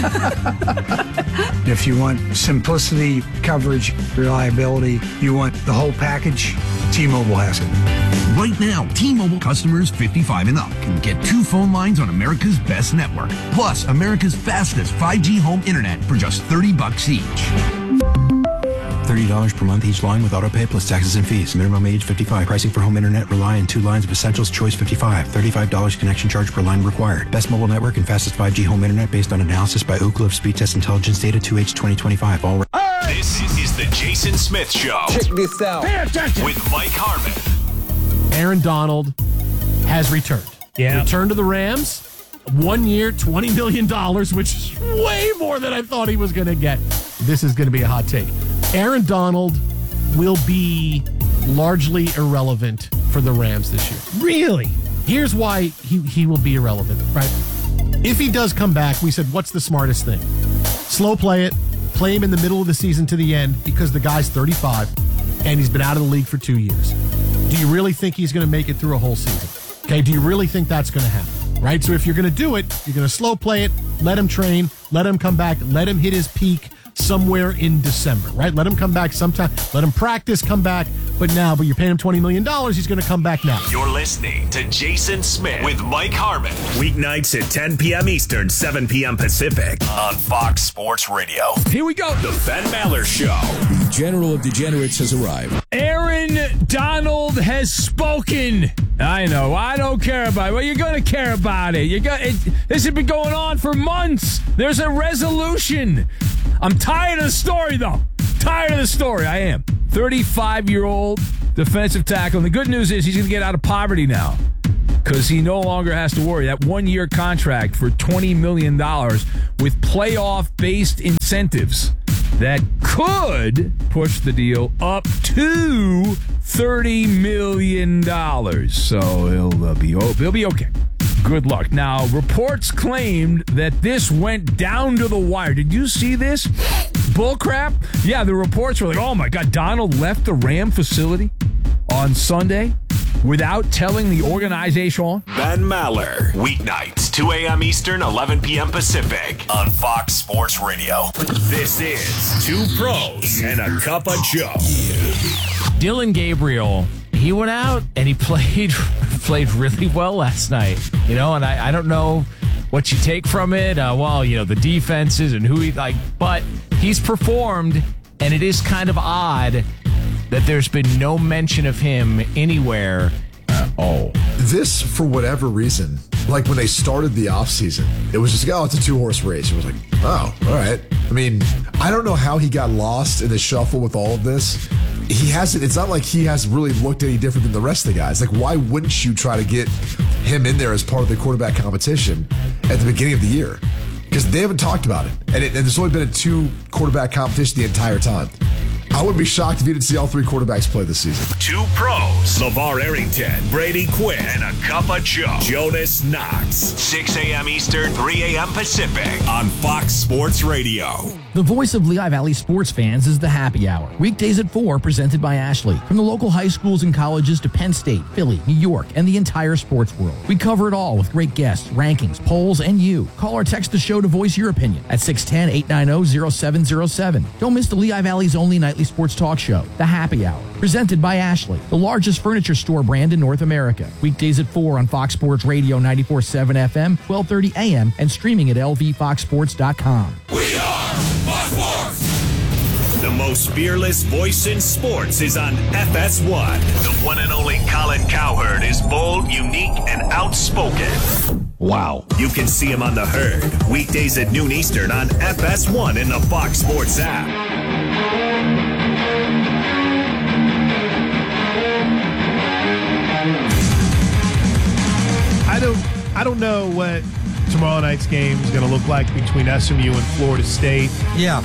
If you want simplicity, coverage, reliability, you want the whole package, T-Mobile has it. Right now, T-Mobile customers fifty-five and up can get two phone lines on America's best network, plus America's fastest five G home internet for just thirty bucks each. thirty dollars per month each line with autopay plus taxes and fees. Minimum age fifty-five. Pricing for home internet rely on two lines of Essentials Choice fifty-five. thirty-five dollars connection charge per line required. Best mobile network and fastest five G home internet based on analysis by Ookla of Speed Test Intelligence Data two H twenty twenty-five. All This is the Jason Smith Show. Check this out. Pay attention. With Mike Harmon. Aaron Donald has returned. Yeah. Returned to the Rams. One year, twenty million dollars, which is way more than I thought he was going to get. This is going to be a hot take. Aaron Donald will be largely irrelevant for the Rams this year. Really? Here's why he, he will be irrelevant, right? If he does come back, we said, what's the smartest thing? Slow play it, play him in the middle of the season to the end because the guy's thirty-five and he's been out of the league for two years. Do you really think he's going to make it through a whole season? Okay, do you really think that's going to happen? Right? So if you're going to do it, you're going to slow play it, let him train, let him come back, let him hit his peak somewhere in December, right? Let him come back sometime. Let him practice, come back. But now, but you're paying him twenty million dollars, he's going to come back now. You're listening to Jason Smith with Mike Harmon. Weeknights at ten p.m. Eastern, seven p.m. Pacific on Fox Sports Radio. Here we go. The Ben Maller Show. The General of Degenerates has arrived. Aaron Donald has spoken. I know. I don't care about it. Well, you're going to care about it. You got it. This has been going on for months. There's a resolution. I'm tired of the story, though. tired of the story. I am. thirty-five-year-old defensive tackle. And the good news is he's going to get out of poverty now because he no longer has to worry. That one-year contract for twenty million dollars with playoff-based incentives that could push the deal up to thirty million dollars. So he'll uh, be oh, he'll be okay. Good luck. Now, reports claimed that this went down to the wire. Did you see this? Bullcrap? Yeah, the reports were like, oh my God, Donald left the Ram facility on Sunday without telling the organization. Ben Maller, weeknights, two a.m. Eastern, eleven p.m. Pacific, on Fox Sports Radio. This is Two Pros and a Cup of Joe. Dylan Gabriel, he went out and he played played really well last night. You know, and I, I don't know what you take from it. Uh, well, you know, the defenses and who he like, but he's performed, and it is kind of odd that there's been no mention of him anywhere at all. This, for whatever reason, like when they started the offseason, it was just like, oh, it's a two-horse race. It was like, oh, all right. I mean, I don't know how he got lost in the shuffle with all of this. He hasn't, it's not like he has really looked any different than the rest of the guys. Like, why wouldn't you try to get him in there as part of the quarterback competition at the beginning of the year? Because they haven't talked about it. And, it, and there's only been a two quarterback competition the entire time. I wouldn't be shocked if you didn't see all three quarterbacks play this season. Two Pros, LeVar Arrington, Brady Quinn, and a Cup of Joe, Jonas Knox. six a.m. Eastern, three a.m. Pacific, on Fox Sports Radio. The voice of Lehigh Valley sports fans is the Happy Hour. Weekdays at four, presented by Ashley. From the local high schools and colleges to Penn State, Philly, New York, and the entire sports world. We cover it all with great guests, rankings, polls, and you. Call or text the show to voice your opinion at six one zero, eight nine zero, zero seven zero seven. Don't miss the Lehigh Valley's only nightly sports talk show, The Happy Hour. Presented by Ashley, the largest furniture store brand in North America. Weekdays at four on Fox Sports Radio ninety-four point seven F M, twelve thirty A M, and streaming at L V fox sports dot com. We are Fox Sports! The most fearless voice in sports is on F S one. The one and only Colin Cowherd is bold, unique, and outspoken. Wow. You can see him on The Herd, weekdays at noon Eastern on F S one in the Fox Sports app. I don't I don't know what tomorrow night's game is going to look like between S M U and Florida State. Yeah.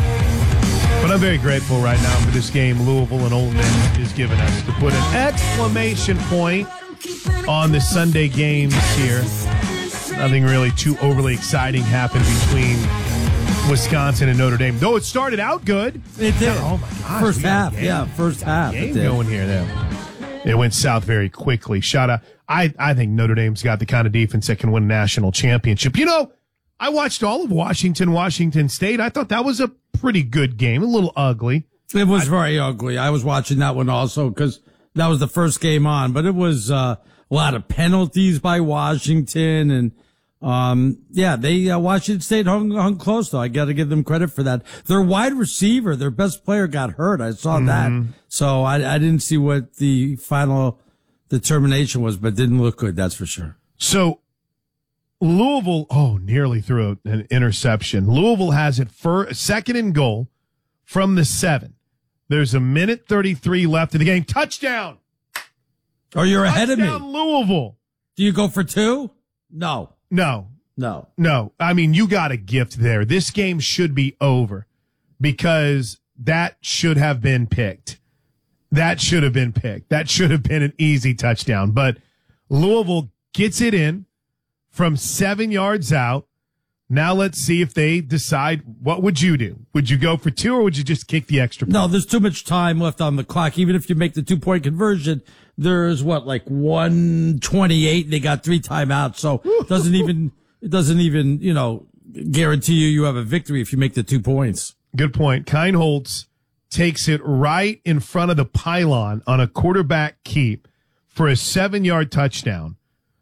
But I'm very grateful right now for this game Louisville and Ole Miss is giving us to put an exclamation point on the Sunday games here. Nothing really too overly exciting happened between Wisconsin and Notre Dame, though it started out good. It did. Oh, my gosh. First half. Yeah, first half. Game going here, though. It went south very quickly. Shout out. I, I think Notre Dame's got the kind of defense that can win a national championship. You know, I watched all of Washington, Washington State. I thought that was a pretty good game. A little ugly. It was I, very ugly. I was watching that one also because that was the first game on. But it was uh, a lot of penalties by Washington. And, um, yeah, they uh, Washington State hung, hung close, though. I got to give them credit for that. Their wide receiver, their best player, got hurt. I saw mm-hmm. that. So I, I didn't see what the final determination was, but didn't look good, that's for sure. So Louisville, oh, nearly threw an interception. Louisville has it for second and goal from the seven. There's a minute thirty-three left in the game. Touchdown! Oh, you're Touchdown, ahead of me. Louisville. Do you go for two? No. No. No. No. I mean, you got a gift there. This game should be over because that should have been picked. That should have been picked. That should have been an easy touchdown. But Louisville gets it in from seven yards out. Now let's see if they decide, what would you do? Would you go for two or would you just kick the extra point? No, there's too much time left on the clock. Even if you make the two-point conversion, there's what, like one twenty-eight. They got three timeouts. So it doesn't even, it doesn't even, you know, guarantee you you have a victory if you make the two points. Good point. Kienholz takes it right in front of the pylon on a quarterback keep for a seven-yard touchdown.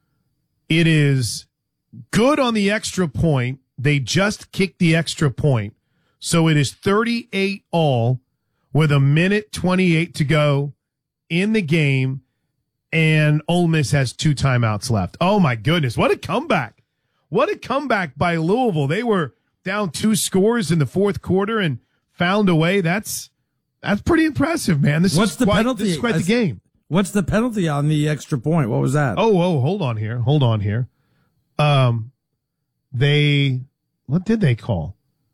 It is good on the extra point. They just kicked the extra point. So it is thirty-eight all with a minute twenty-eight to go in the game, and Ole Miss has two timeouts left. Oh, my goodness. What a comeback. What a comeback by Louisville. They were down two scores in the fourth quarter and found a way. That's that's pretty impressive, man. This What's is the quite, penalty? This is quite the game. What's the penalty on the extra point? What was that? Oh, oh, hold on here. Hold on here. Um, they, what did they call?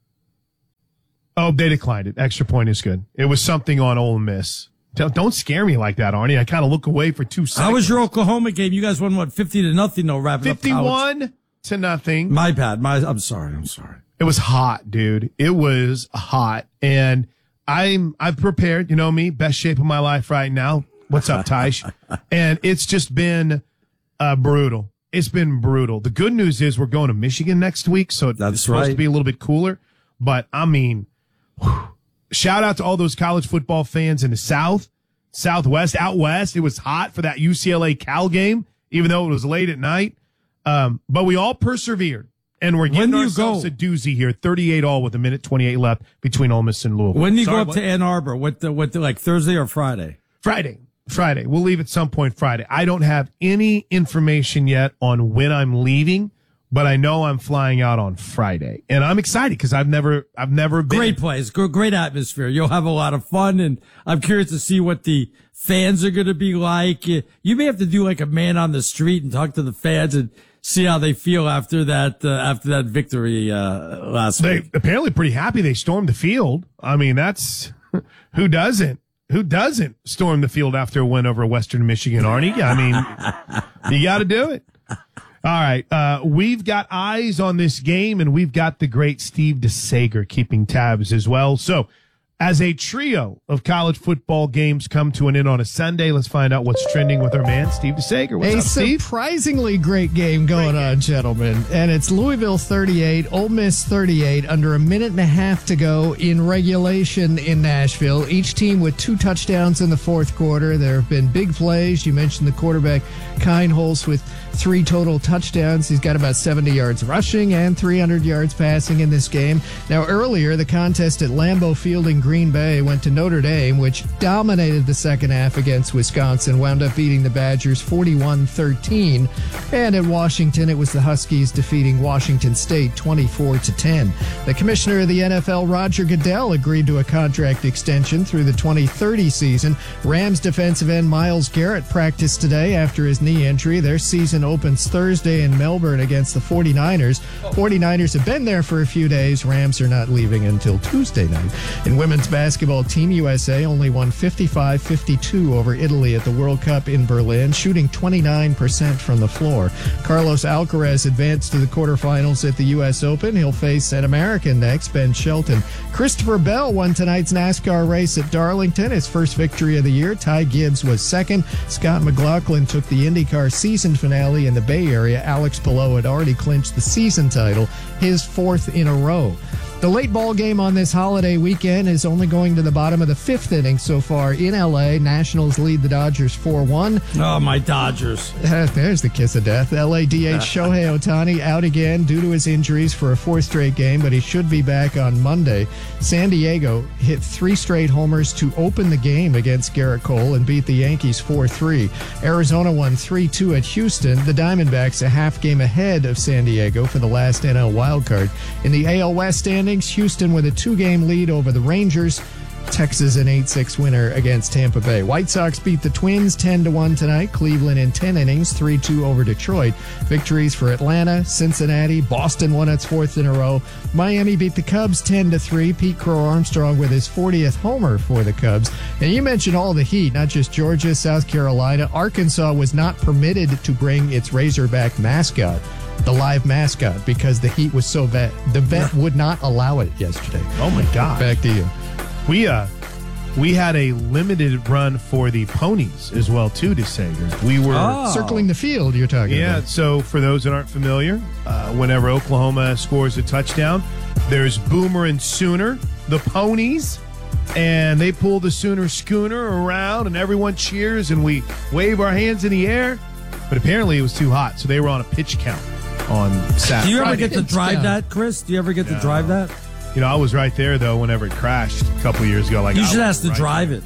Oh, they declined it. Extra point is good. It was something on Ole Miss. Don't, don't scare me like that, Arnie. I kind of look away for two seconds. How was your Oklahoma game? You guys won, what, fifty to nothing, no, wrapping up college? fifty-one to nothing. My bad. My, I'm sorry. I'm sorry. It was hot, dude. It was hot. And I'm, I've prepared, you know me, best shape of my life right now. What's up, Tysh? And it's just been uh, brutal. It's been brutal. The good news is we're going to Michigan next week, so it's That's supposed right. to be a little bit cooler. But, I mean, whew, shout out to all those college football fans in the South, Southwest, out West. It was hot for that U C L A Cal game, even though it was late at night. Um, but we all persevered, and we're giving ourselves a doozy here, thirty-eight all with a minute twenty-eight left between Ole Miss and Louisville. When do you Sorry, go up what? to Ann Arbor? What the, what the, like Thursday or Friday? Friday. Friday. We'll leave at some point Friday. I don't have any information yet on when I'm leaving, but I know I'm flying out on Friday, and I'm excited because I've never, I've never been. Great place, great atmosphere. You'll have a lot of fun, and I'm curious to see what the fans are going to be like. You may have to do like a man on the street and talk to the fans and see how they feel after that, uh, after that victory, uh, last They week. apparently pretty happy they stormed the field. I mean, that's who doesn't? Who doesn't storm the field after a win over Western Michigan, Arnie? I mean, you got to do it. All right. Uh, we've got eyes on this game, and we've got the great Steve DeSager keeping tabs as well. So, as a trio of college football games come to an end on a Sunday, let's find out what's trending with our man, Steve DeSager. What's a up, Steve? surprisingly great game going on, gentlemen. And it's Louisville thirty-eight, Ole Miss thirty-eight, under a minute and a half to go in regulation in Nashville. Each team with two touchdowns in the fourth quarter. There have been big plays. You mentioned the quarterback, Kindholz, with three total touchdowns. He's got about seventy yards rushing and three hundred yards passing in this game. Now, earlier, the contest at Lambeau Field in Green Bay went to Notre Dame, which dominated the second half against Wisconsin, wound up beating the Badgers forty-one thirteen. And at Washington, it was the Huskies defeating Washington State twenty-four to ten. The commissioner of the N F L, Roger Goodell, agreed to a contract extension through the twenty thirty season. Rams defensive end Myles Garrett practiced today after his knee injury. Their season opens Thursday in Melbourne against the forty-niners. forty-niners have been there for a few days. Rams are not leaving until Tuesday night. In women's basketball, Team U S A only won fifty-five fifty-two over Italy at the World Cup in Berlin, shooting twenty-nine percent from the floor. Carlos Alcaraz advanced to the quarterfinals at the U S Open. He'll face an American next, Ben Shelton. Christopher Bell won tonight's NASCAR race at Darlington, his first victory of the year. Ty Gibbs was second. Scott McLaughlin took the IndyCar season finale in the Bay Area. Alex Palou had already clinched the season title, his fourth in a row. The late ball game on this holiday weekend is only going to the bottom of the fifth inning so far in L A. Nationals lead the Dodgers four one. Oh, my Dodgers. There's the kiss of death. L A D H Shohei Ohtani out again due to his injuries for a fourth straight game, but he should be back on Monday. San Diego hit three straight homers to open the game against Garrett Cole and beat the Yankees four three. Arizona won three two at Houston. The Diamondbacks a half game ahead of San Diego for the last N L wildcard. In the A L West standings, Houston with a two-game lead over the Rangers. Texas an eight six winner against Tampa Bay. White Sox beat the Twins ten to one tonight. Cleveland in ten innings, three two over Detroit. Victories for Atlanta, Cincinnati, Boston won its fourth in a row. Miami beat the Cubs ten to three. Pete Crow Armstrong with his fortieth homer for the Cubs. And you mentioned all the heat, not just Georgia, South Carolina. Arkansas was not permitted to bring its Razorback mascot, the live mascot, because the heat was so bad. The vet would not allow it yesterday. Oh, my God. Back to you. We uh, we had a limited run for the ponies as well, too, DeSager. We were Oh. Circling the field, you're talking yeah, about. so for those that aren't familiar, uh, whenever Oklahoma scores a touchdown, there's Boomer and Sooner, the ponies, and they pull the Sooner schooner around, and everyone cheers, and we wave our hands in the air. But apparently it was too hot, so they were on a pitch count on Saturday. Do you ever get to drive that, Chris? Do you ever get to drive that? You know, I was right there, though, whenever it crashed a couple years ago. Like You I should was ask to right drive there. it.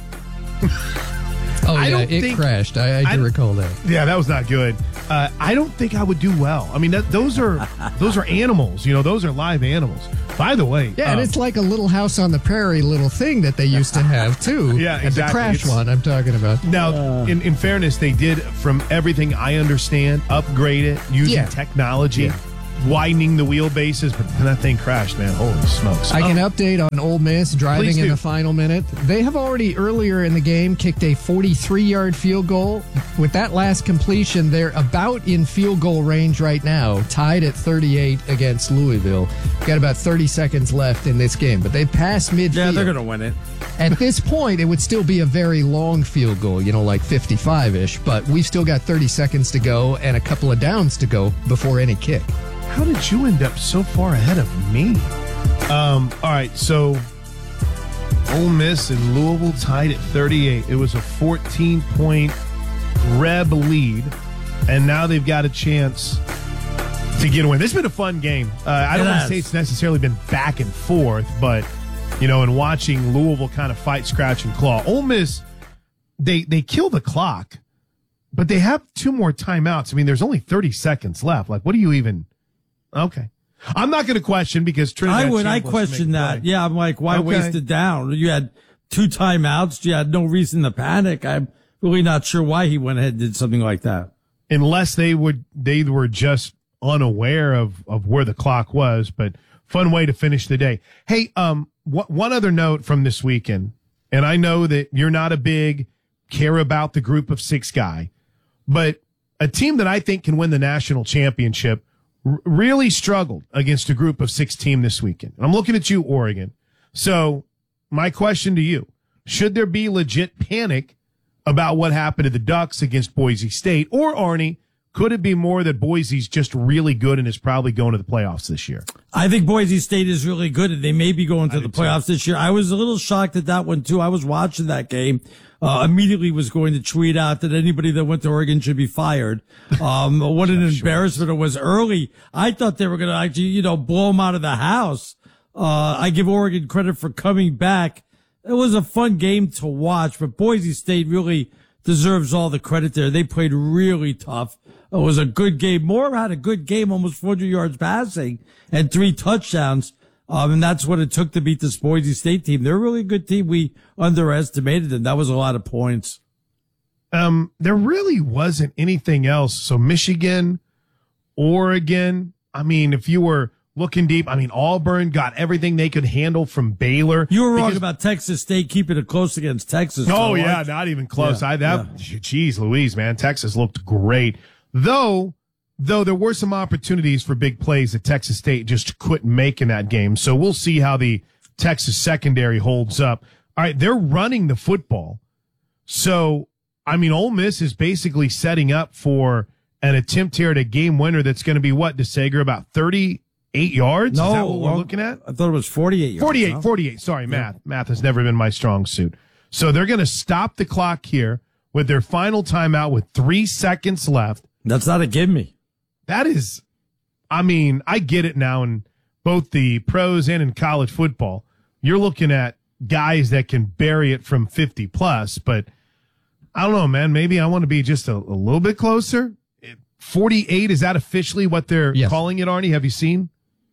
Oh, I yeah, don't it think- crashed. I, I do I- recall that. Yeah, that was not good. Uh, I don't think I would do well. I mean, that, those are those are animals. You know, those are live animals. By the way, yeah, and um, it's like a Little House on the Prairie little thing that they used to have too. Yeah, And exactly. the crash It's- one I'm talking about. Now, Uh, in, in fairness, they did, from everything I understand, upgrade it using Yeah. technology, Yeah. widening the wheelbases, but then that thing crashed, man. Holy smokes. I can Oh, update on Ole Miss driving Please in do. the final minute. They have already earlier in the game kicked a forty-three-yard field goal. With that last completion, they're about in field goal range right now, tied at thirty-eight against Louisville. Got about thirty seconds left in this game, but they've passed midfield. Yeah, they're going to win it. At this point, it would still be a very long field goal, you know, like fifty-five-ish, but we've still got thirty seconds to go and a couple of downs to go before any kick. How did you end up so far ahead of me? Um, all right, so Ole Miss and Louisville tied at thirty-eight. It was a fourteen-point Reb lead, and now they've got a chance to get a win. This has been a fun game. Uh, I don't It want to has. say it's necessarily been back and forth, but, you know, in watching Louisville kind of fight, scratch, and claw, Ole Miss, they, they kill the clock, but they have two more timeouts. I mean, there's only thirty seconds left. Like, what do you even... Okay. I'm not going to question because Trinidad I would. I Chambliss question make a that. play. Yeah, I'm like, why Okay. waste it down? You had two timeouts. You had no reason to panic. I'm really not sure why he went ahead and did something like that. Unless they would, they were just unaware of, of where the clock was, but fun way to finish the day. Hey, um, wh- one other note from this weekend, and I know that you're not a big care about the group of six guy, but a team that I think can win the national championship r- really struggled against a group of six team this weekend. I'm looking at you, Oregon. So my question to you, should there be legit panic about what happened to the Ducks against Boise State? Or, Arnie, could it be more that Boise's just really good and is probably going to the playoffs this year? I think Boise State is really good, and they may be going to the playoffs this year. I was a little shocked at that one, too. I was watching that game. Uh, immediately was going to tweet out that anybody that went to Oregon should be fired. Um, what an embarrassment it was early. I thought they were going to actually, you know, blow them out of the house. Uh, I give Oregon credit for coming back. It was a fun game to watch, but Boise State really deserves all the credit there. They played really tough. It was a good game. Moore had a good game, almost four hundred yards passing and three touchdowns. Um, and that's what it took to beat this Boise State team. They're a really good team. We underestimated them. That was a lot of points. Um, there really wasn't anything else. So Michigan, Oregon, I mean, if you were looking deep, I mean, Auburn got everything they could handle from Baylor. You were wrong Because- about Texas State keeping it close against Texas. Oh, though. yeah, I- not even close. Yeah, I that geez, Louise, man, Texas looked great. Though, though there were some opportunities for big plays that Texas State just couldn't make in that game. So we'll see how the Texas secondary holds up. All right, they're running the football. So, I mean, Ole Miss is basically setting up for an attempt here at a game winner that's going to be what, DeSager, about thirty-eight yards? No, Is that what we're well, looking at? I thought it was forty-eight yards. forty-eight, huh? forty-eight. Sorry, math. Math has never been my strong suit. So they're going to stop the clock here with their final timeout with three seconds left. That's not a give me. That is, I mean, I get it now in both the pros and in college football. You're looking at guys that can bury it from fifty plus, but I don't know, man. Maybe I want to be just a, a little bit closer. forty-eight, is that officially what they're Yes. calling it, Arnie? Have you seen?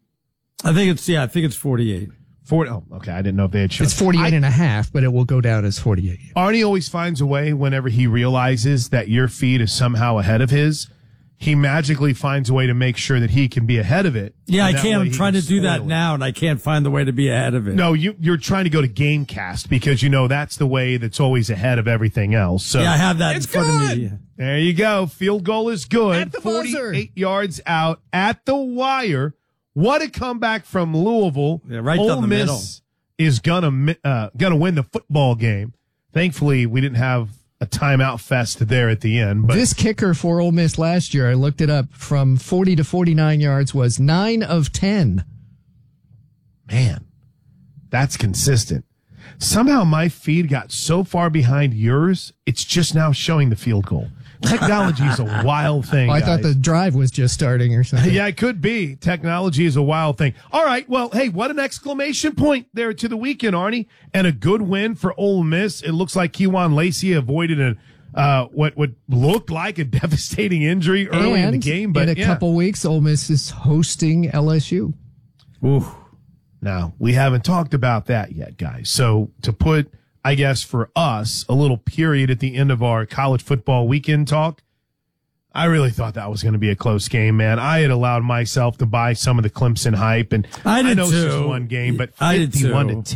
I think it's, yeah, I think it's forty-eight. forty, oh, okay. I didn't know if they had shown. It's forty-eight and a half, but it will go down as forty-eight. Arnie always finds a way whenever he realizes that your feed is somehow ahead of his. He magically finds a way to make sure that he can be ahead of it. Yeah, I And that can't. way I'm he trying can to do that spoil it. now, and I can't find the way to be ahead of it. No, you, you're trying to go to Gamecast because you know that's the way that's always ahead of everything else. So Yeah, I have that It's in front good. of me. There you go. Field goal is good. At the buzzer. forty-eight yards out at the wire. What a comeback from Louisville. Yeah, right Ole down the Miss middle. is gonna mi- uh, gonna win the football game. Thankfully, we didn't have a timeout fest there at the end. But This kicker for Ole Miss last year, I looked it up, from forty to forty-nine yards was nine of ten. man, that's consistent. Somehow my feed got so far behind yours, it's just now showing the field goal. Technology is a wild thing. Oh, I thought guys. the drive was just starting or something. Yeah, it could be. Technology is a wild thing. All right. Well, hey, what an exclamation point there to the weekend, Arnie. And a good win for Ole Miss. It looks like Kewan Lacey avoided a, uh, what, what looked like a devastating injury early and in the game. But in a yeah. couple weeks, Ole Miss is hosting L S U. Ooh. Now, we haven't talked about that yet, guys. So to put, I guess, for us, a little period at the end of our college football weekend talk, I really thought that was going to be a close game, man. I had allowed myself to buy some of the Clemson hype, and I, did I know too. it's just one game, but I did fifty-one too. to